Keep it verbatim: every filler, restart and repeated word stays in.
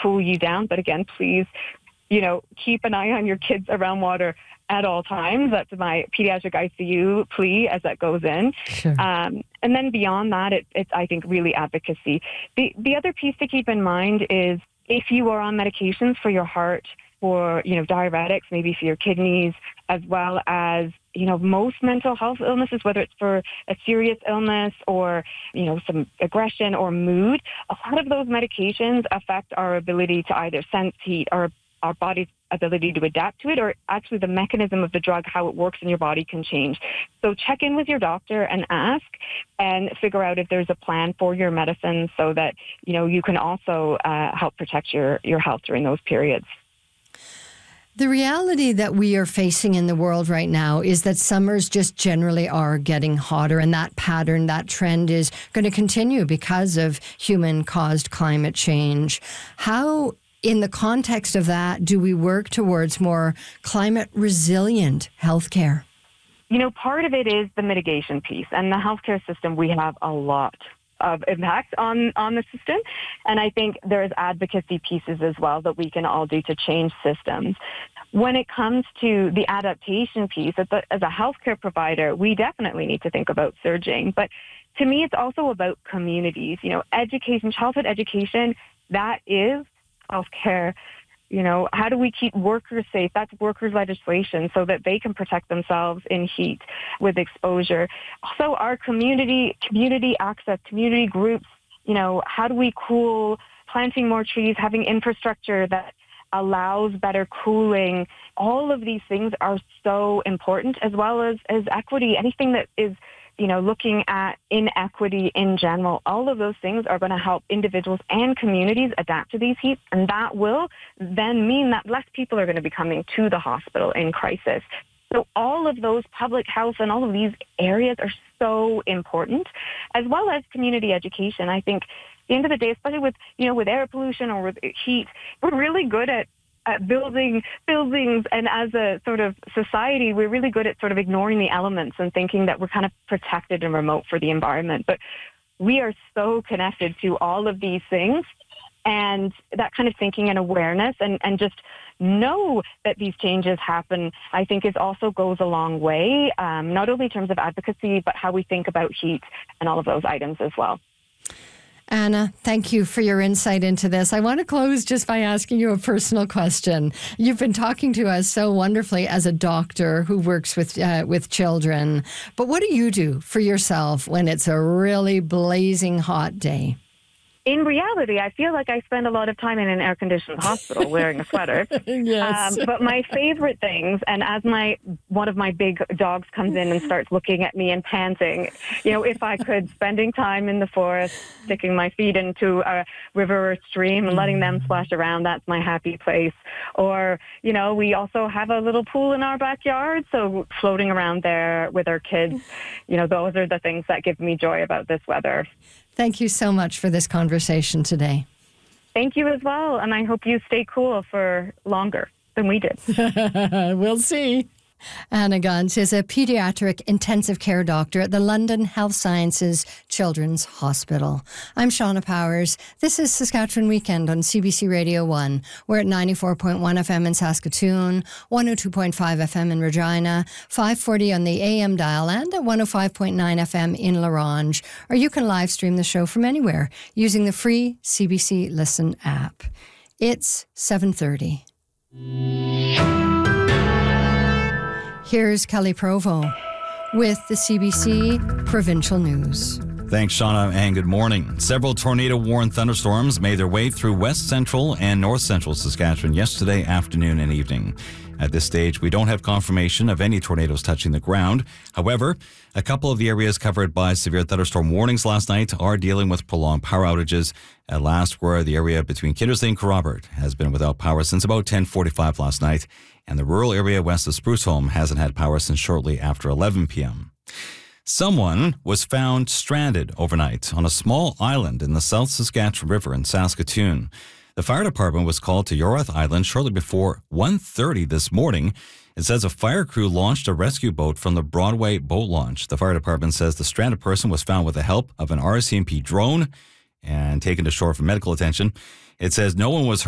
cool you down. But again, please, you know, keep an eye on your kids around water at all times. That's my pediatric I C U plea as that goes in. Sure. Um, and then beyond that, it, it's, I think, really advocacy. The, the other piece to keep in mind is if you are on medications for your heart, for, you know, diuretics, maybe for your kidneys, as well as, you know, most mental health illnesses, whether it's for a serious illness or, you know, some aggression or mood, a lot of those medications affect our ability to either sense heat or our body's ability to adapt to it, or actually the mechanism of the drug, how it works in your body can change. So check in with your doctor and ask and figure out if there's a plan for your medicine so that, you know, you can also uh, help protect your, your health during those periods. The reality that we are facing in the world right now is that summers just generally are getting hotter, and that pattern, that trend is going to continue because of human-caused climate change. How, in the context of that, do we work towards more climate-resilient healthcare? You know, part of it is the mitigation piece, and the healthcare system, we have a lot of impact on, on the system. And I think there's advocacy pieces as well that we can all do to change systems. When it comes to the adaptation piece, as a, as a healthcare provider, we definitely need to think about surging. But to me, it's also about communities. You know, education, childhood education, that is healthcare. You know, how do we keep workers safe? That's workers' legislation so that they can protect themselves in heat with exposure. Also, our community, community access, community groups, you know, how do we cool, planting more trees, having infrastructure that allows better cooling. All of these things are so important, as well as, as equity. Anything that is, you know, looking at inequity in general, all of those things are going to help individuals and communities adapt to these heats. And that will then mean that less people are going to be coming to the hospital in crisis. So all of those public health and all of these areas are so important, as well as community education. I think at the end of the day, especially with, you know, with air pollution or with heat, we're really good at at building buildings, and as a sort of society, we're really good at sort of ignoring the elements and thinking that we're kind of protected and remote for the environment. But we are so connected to all of these things, and that kind of thinking and awareness and, and just know that these changes happen, I think is also goes a long way, um, not only in terms of advocacy, but how we think about heat and all of those items as well. Anna, thank you for your insight into this. I want to close just by asking you a personal question. You've been talking to us so wonderfully as a doctor who works with uh, with children. But what do you do for yourself when it's a really blazing hot day? In reality, I feel like I spend a lot of time in an air-conditioned hospital wearing a sweater. Yes. Um, but my favorite things, and as my one of my big dogs comes in and starts looking at me and panting, you know, if I could, spending time in the forest, sticking my feet into a river or stream and letting them splash around, that's my happy place. Or, you know, we also have a little pool in our backyard, so floating around there with our kids, you know, those are the things that give me joy about this weather. Thank you so much for this conversation today. Thank you as well, and I hope you stay cool for longer than we did. We'll see. Anna Guntz is a pediatric intensive care doctor at the London Health Sciences Children's Hospital. I'm Shauna Powers. This is Saskatchewan Weekend on C B C Radio one. We're at ninety-four point one F M in Saskatoon, one oh two point five F M in Regina, five forty on the A M dial, and at one oh five point nine F M in La Ronge. Or you can live stream the show from anywhere using the free C B C Listen app. It's seven thirty. Here's Kelly Provo with the C B C Provincial News. Thanks, Shauna, and good morning. Several tornado-warned thunderstorms made their way through west central and north central Saskatchewan yesterday afternoon and evening. At this stage, we don't have confirmation of any tornadoes touching the ground. However, a couple of the areas covered by severe thunderstorm warnings last night are dealing with prolonged power outages. At last, where the area between Kindersley and Kerrobert has been without power since about ten forty-five last night, and the rural area west of Spruce Home hasn't had power since shortly after eleven p.m. Someone was found stranded overnight on a small island in the South Saskatchewan River in Saskatoon. The fire department was called to Yorath Island shortly before one thirty this morning. It says a fire crew launched a rescue boat from the Broadway boat launch. The fire department says the stranded person was found with the help of an R C M P drone and taken to shore for medical attention. It says no one was hurt.